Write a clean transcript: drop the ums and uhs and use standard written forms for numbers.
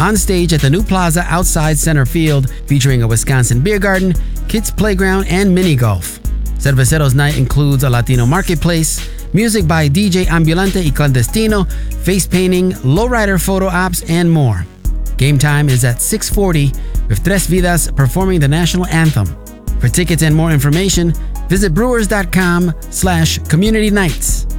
on stage at the new plaza outside center field, featuring a Wisconsin beer garden, kids playground, and mini golf. Cerveceros Night includes a Latino marketplace, music by DJ Ambulante y Clandestino, face painting, lowrider photo ops, and more. Game time is at 6:40, with Tres Vidas performing the national anthem. For tickets and more information, visit brewers.com/community nights.